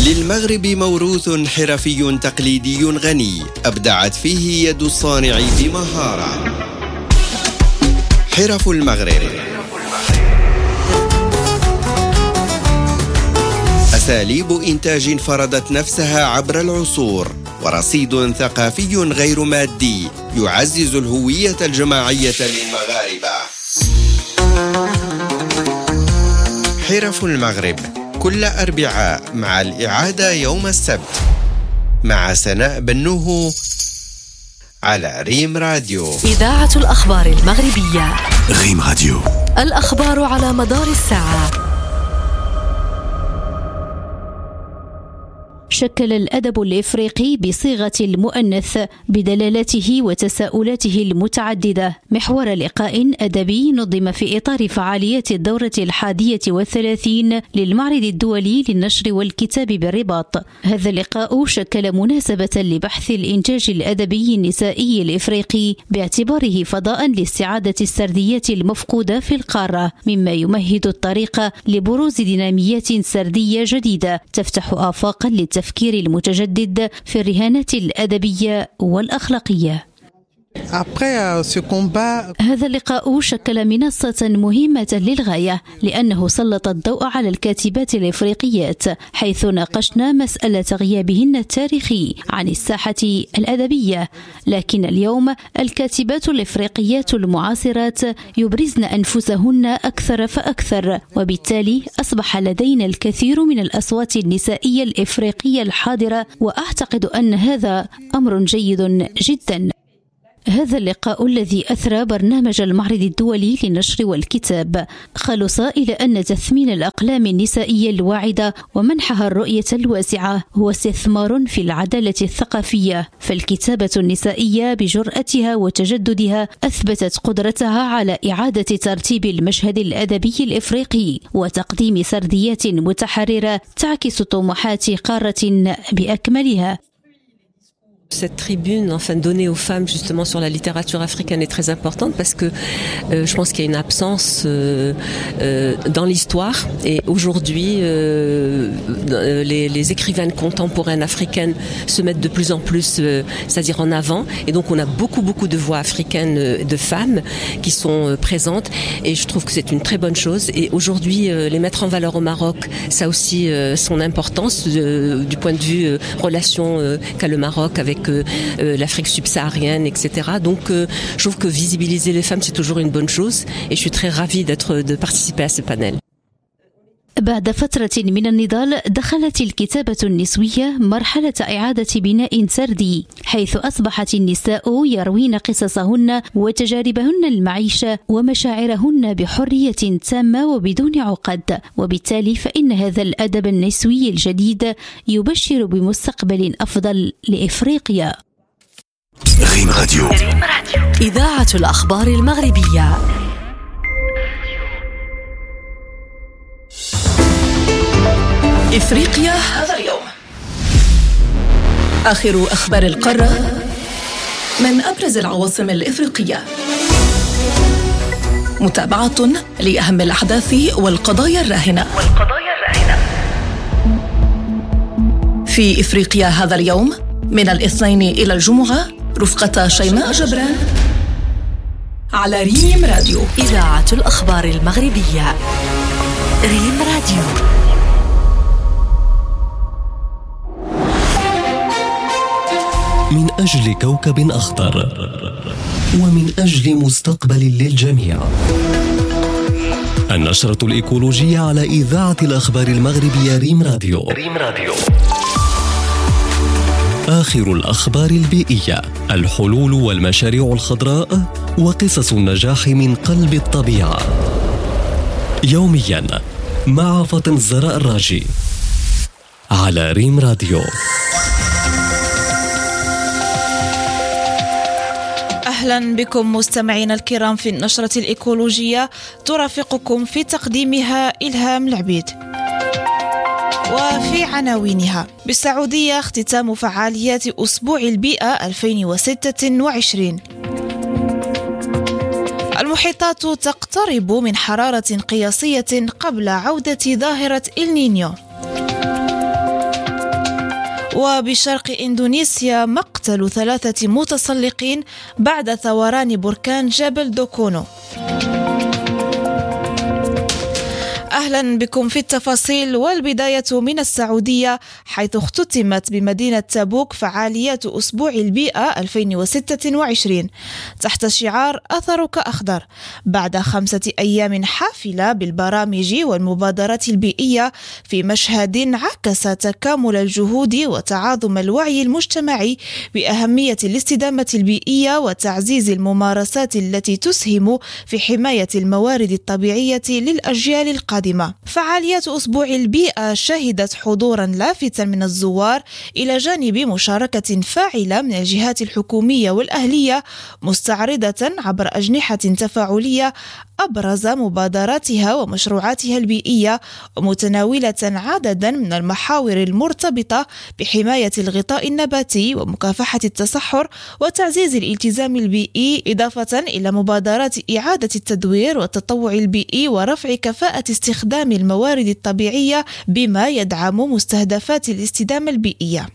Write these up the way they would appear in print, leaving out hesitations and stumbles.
للمغرب موروث حرفي تقليدي غني أبدعت فيه يد الصانع بمهارة. حرف المغرب، أساليب إنتاج فرضت نفسها عبر العصور، ورصيد ثقافي غير مادي يعزز الهوية الجماعية للمغاربة. حرف المغرب كل أربعاء مع الإعادة يوم السبت مع سناء بنوه على ريم راديو. إذاعة الأخبار المغربية ريم راديو، الأخبار على مدار الساعة. شكل الأدب الإفريقي بصيغة المؤنث بدلالته وتساؤلاته المتعددة محور لقاء أدبي نظم في إطار فعاليات الدورة 31 للمعرض الدولي للنشر والكتاب بالرباط. هذا اللقاء شكل مناسبة لبحث الإنتاج الأدبي النسائي الإفريقي باعتباره فضاء لاستعادة السرديات المفقودة في القارة، مما يمهد الطريق لبروز ديناميات سردية جديدة تفتح آفاقا للتفكير المتجدد في الرهانات الأدبية والأخلاقية. هذا اللقاء شكل منصة مهمة للغاية لأنه سلط الضوء على الكاتبات الإفريقيات، حيث ناقشنا مسألة غيابهن التاريخي عن الساحة الأدبية. لكن اليوم الكاتبات الإفريقيات المعاصرات يبرزن أنفسهن أكثر فأكثر، وبالتالي أصبح لدينا الكثير من الأصوات النسائية الإفريقية الحاضرة، وأعتقد أن هذا أمر جيد جدا. هذا اللقاء الذي أثرى برنامج المعرض الدولي للنشر والكتاب خلص إلى أن تثمين الأقلام النسائية الواعدة ومنحها الرؤية الواسعة هو استثمار في العدالة الثقافية، فالكتابة النسائية بجرأتها وتجددها أثبتت قدرتها على إعادة ترتيب المشهد الأدبي الإفريقي وتقديم سرديات متحررة تعكس طموحات قارة بأكملها. Cette tribune donnée aux femmes justement sur la littérature africaine est très importante parce que je pense qu'il y a une absence dans l'histoire, et aujourd'hui les écrivaines contemporaines africaines se mettent de plus en plus c'est-à-dire en avant, et donc on a beaucoup de voix africaines de femmes qui sont présentes, et je trouve que c'est une très bonne chose. Et aujourd'hui les mettre en valeur au Maroc, ça a aussi son importance du point de vue relation qu'a le Maroc avec l'Afrique subsaharienne, etc. Donc je trouve que visibiliser les femmes, c'est toujours une bonne chose, et je suis très ravie de participer à ce panel. بعد فترة من النضال دخلت الكتابة النسوية مرحلة إعادة بناء سردي، حيث أصبحت النساء يروين قصصهن وتجاربهن المعيشة ومشاعرهن بحرية تامة وبدون عقد، وبالتالي فإن هذا الأدب النسوي الجديد يبشر بمستقبل أفضل لإفريقيا. ريم راديو، إذاعة الأخبار المغربية. إفريقيا هذا اليوم، آخر أخبار القارة من أبرز العواصم الإفريقية، متابعة لأهم الأحداث والقضايا الراهنة في إفريقيا هذا اليوم من الاثنين إلى الجمعة، رفقة شيماء جبران على ريم راديو. إذاعة الأخبار المغربية ريم راديو. من أجل كوكب أخضر ومن أجل مستقبل للجميع. النشرة الإيكولوجية على إذاعة الأخبار المغربية ريم راديو. آخر الأخبار البيئية، الحلول والمشاريع الخضراء وقصص النجاح من قلب الطبيعة، يوميا مع فاطمة الزهراء الراجي على ريم راديو. أهلا بكم مستمعينا الكرام في النشرة الإيكولوجية، ترافقكم في تقديمها إلهام العبيد. وفي عناوينها: بالسعودية اختتام فعاليات أسبوع البيئة 2026. المحيطات تقترب من حرارة قياسية قبل عودة ظاهرة النينيو. وبشرق إندونيسيا مقتل 3 متسلقين بعد ثوران بركان جبل دوكونو. أهلا بكم في التفاصيل، والبداية من السعودية، حيث اختتمت بمدينة تبوك فعاليات أسبوع البيئة 2026 تحت شعار أثرك أخضر، بعد 5 أيام حافلة بالبرامج والمبادرات البيئية في مشهد عكس تكامل الجهود وتعاظم الوعي المجتمعي بأهمية الاستدامة البيئية وتعزيز الممارسات التي تسهم في حماية الموارد الطبيعية للأجيال القادمة. فعاليات أسبوع البيئة شهدت حضورا لافتا من الزوار إلى جانب مشاركة فاعلة من الجهات الحكومية والأهلية، مستعرضة عبر أجنحة تفاعلية أبرز مبادراتها ومشروعاتها البيئية، ومتناولة عددا من المحاور المرتبطة بحماية الغطاء النباتي ومكافحة التصحر وتعزيز الالتزام البيئي، إضافة إلى مبادرات إعادة التدوير والتطوع البيئي ورفع كفاءة استخدام الموارد الطبيعية بما يدعم مستهدفات الاستدامة البيئية.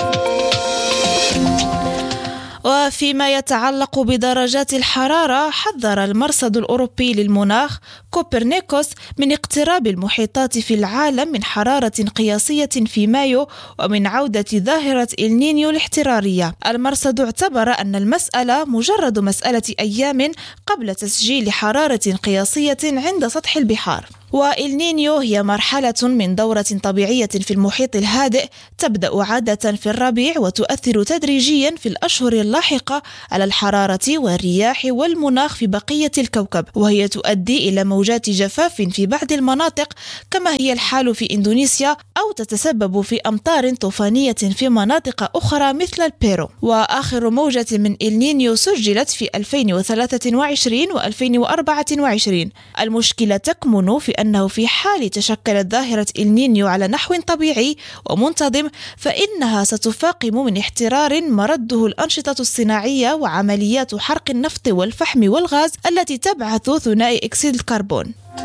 وفيما يتعلق بدرجات الحرارة، حذر المرصد الأوروبي للمناخ كوبرنيكوس من اقتراب المحيطات في العالم من حرارة قياسية في مايو ومن عودة ظاهرة النينيو الاحترارية. المرصد اعتبر أن المسألة مجرد مسألة أيام قبل تسجيل حرارة قياسية عند سطح البحار. والنينيو هي مرحلة من دورة طبيعية في المحيط الهادئ تبدأ عادة في الربيع وتؤثر تدريجيا في الأشهر اللاحقة على الحرارة والرياح والمناخ في بقية الكوكب، وهي تؤدي إلى موجات جفاف في بعض المناطق كما هي الحال في إندونيسيا، أو تتسبب في أمطار طوفانية في مناطق أخرى مثل البيرو. وآخر موجة من النينيو سجلت في 2023 و2024. المشكلة تكمن في أنه في حال تشكلت ظاهرة النينيو على نحو طبيعي ومنتظم، فإنها ستفاقم من احترار مرده الأنشطة الصناعية وعمليات حرق النفط والفحم والغاز التي تبعث ثنائي أكسيد الكربون.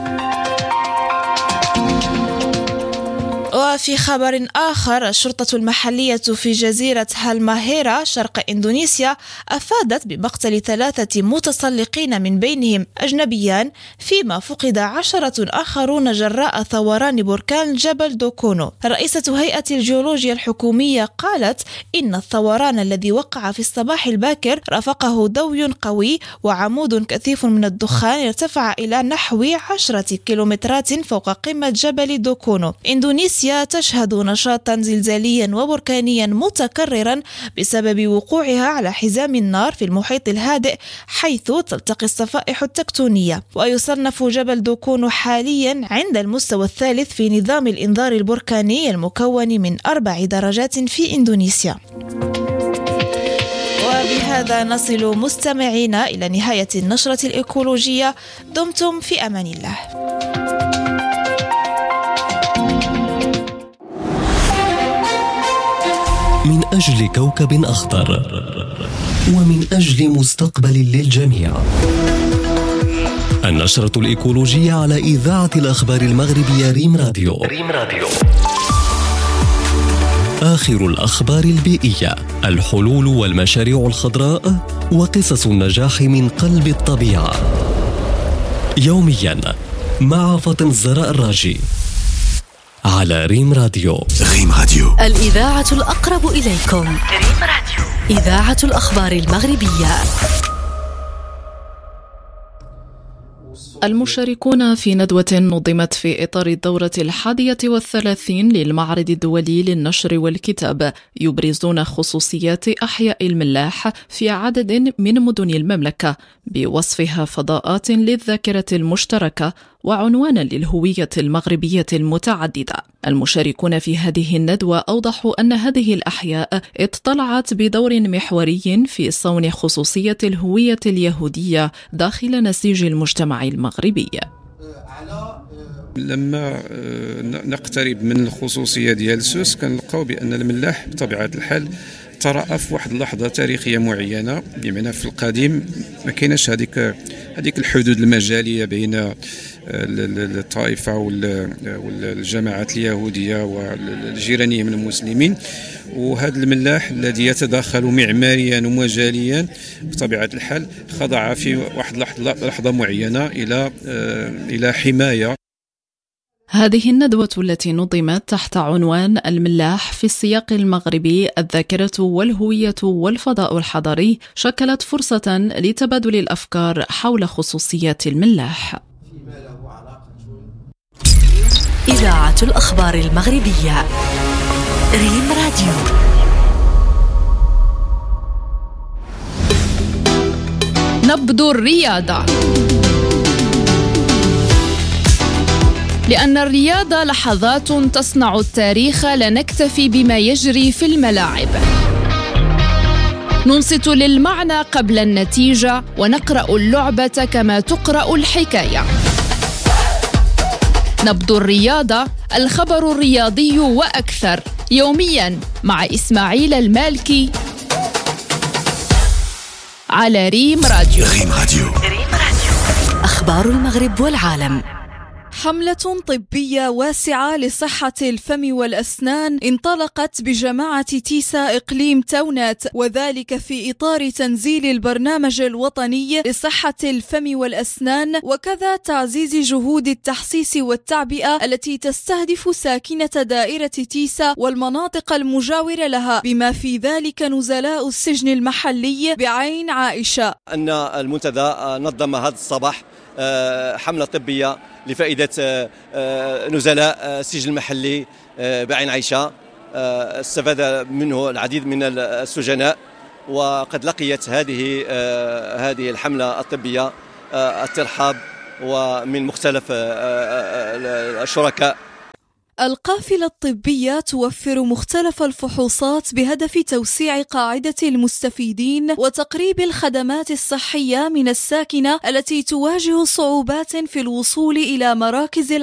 وفي خبر آخر، الشرطة المحلية في جزيرة هالماهيرا شرق إندونيسيا أفادت بمقتل 3 متسلقين من بينهم أجنبيان، فيما فقد 10 آخرون جراء ثوران بركان جبل دوكونو. رئيسة هيئة الجيولوجيا الحكومية قالت إن الثوران الذي وقع في الصباح الباكر رافقه دوي قوي وعمود كثيف من الدخان ارتفع إلى نحو 10 كيلومترات فوق قمة جبل دوكونو. إندونيسيا تشهد نشاطا زلزاليا وبركانيا متكررا بسبب وقوعها على حزام النار في المحيط الهادئ، حيث تلتقي الصفائح التكتونية. ويصنف جبل دوكونو حاليا عند المستوى الثالث في نظام الإنذار البركاني المكون من 4 درجات في إندونيسيا. وبهذا نصل مستمعينا إلى نهاية النشرة الإيكولوجية. دمتم في أمان الله. من أجل كوكب أخضر ومن أجل مستقبل للجميع. النشرة الإيكولوجية على إذاعة الأخبار المغربية ريم راديو. آخر الأخبار البيئية، الحلول والمشاريع الخضراء وقصص النجاح من قلب الطبيعة. يوميا مع فاطمة الزراء الراجي على ريم راديو. الإذاعة الأقرب إليكم. ريم راديو، إذاعة الأخبار المغربية. المشاركون في ندوة نظمت في إطار الدورة 31 للمعرض الدولي للنشر والكتاب يبرزون خصوصيات أحياء الملاح في عدد من مدن المملكة بوصفها فضاءات للذاكرة المشتركة وعنوانا للهوية المغربية المتعددة. المشاركون في هذه الندوة أوضحوا أن هذه الأحياء اطلعت بدور محوري في صون خصوصية الهوية اليهودية داخل نسيج المجتمع المغربي. لما نقترب من الخصوصية ديال سوس كنلقاو بأن الملاح بطبيعة الحال ترأى في واحد اللحظة تاريخية معينة، بمعنى في القديم ما كايناش هذيك الحدود المجالية بين الطائفة والجماعات اليهودية والجيرانية من المسلمين. وهذا الملاح الذي يتداخل معماريا ومجاليا بطبيعة الحال خضع في واحد لحظة معينة إلى حماية. هذه الندوة التي نظمت تحت عنوان الملاح في السياق المغربي، الذاكرة والهوية والفضاء الحضاري، شكلت فرصة لتبادل الأفكار حول خصوصيات الملاح. إذاعة الأخبار المغربية، ريم راديو. نبض الرياضة، لأن الرياضة لحظات تصنع التاريخ، لا نكتفي بما يجري في الملاعب. ننصت للمعنى قبل النتيجة، ونقرأ اللعبة كما تقرأ الحكاية. نبض الرياضة، الخبر الرياضي وأكثر، يومياً مع إسماعيل المالكي على ريم راديو. أخبار المغرب والعالم. حملة طبية واسعة لصحة الفم والأسنان انطلقت بجماعة تيسا إقليم تونات، وذلك في إطار تنزيل البرنامج الوطني لصحة الفم والأسنان، وكذا تعزيز جهود التحسيس والتعبئة التي تستهدف ساكنة دائرة تيسا والمناطق المجاورة لها، بما في ذلك نزلاء السجن المحلي بعين عائشة. أن المنتدى نظم هذا الصباح حملة طبية لفائدة نزلاء السجن المحلي بعين عائشة. استفاد منه العديد من السجناء، وقد لقيت هذه الحملة الطبية الترحاب ومن مختلف الشركاء. القافلة الطبية توفر مختلف الفحوصات بهدف توسيع قاعدة المستفيدين وتقريب الخدمات الصحية من الساكنة التي تواجه صعوبات في الوصول إلى مراكز